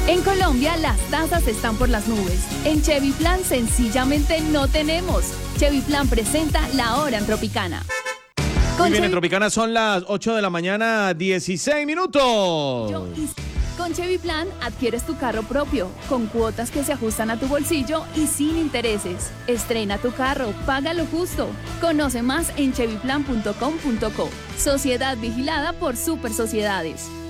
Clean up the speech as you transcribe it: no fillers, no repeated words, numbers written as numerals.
En Colombia, las tasas están por las nubes. En Chevy Plan, sencillamente no tenemos. Chevy Plan presenta La Hora en Tropicana. Muy bien, en Tropicana son las 8 de la mañana, 16 minutos. Con Chevy Plan adquieres tu carro propio, con cuotas que se ajustan a tu bolsillo y sin intereses. Estrena tu carro, paga lo justo. Conoce más en chevyplan.com.co. Sociedad vigilada por Super Sociedades.